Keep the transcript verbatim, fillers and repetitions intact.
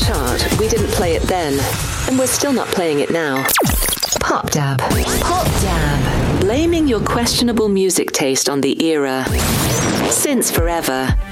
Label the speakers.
Speaker 1: chart, we didn't play it then, and we're still not playing it now. Pop Dab. Pop Dab. Blaming your questionable music taste on the era. Since forever.